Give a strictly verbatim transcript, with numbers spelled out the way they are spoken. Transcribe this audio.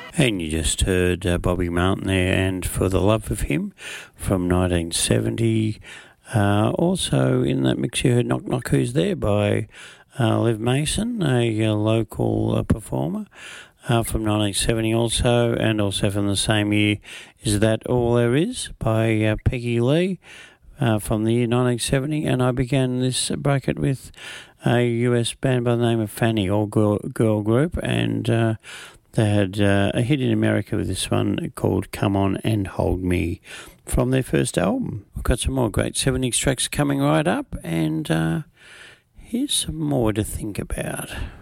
And you just heard uh, Bobby Martin there, and For the Love of Him from nineteen seventy. Uh, also in that mix you heard Knock Knock Who's There by uh, Liv Mason, a, a local uh, performer uh, from nineteen seventy also, and also from the same year Is That All There Is by uh, Peggy Lee uh, from the year nineteen seventy. And I began this bracket with a U S band by the name of Fanny, all girl, girl group, and uh, they had uh, a hit in America with this one called Come On and Hold Me from their first album. We've got some more great seventies tracks coming right up, and uh, here's some more to think about.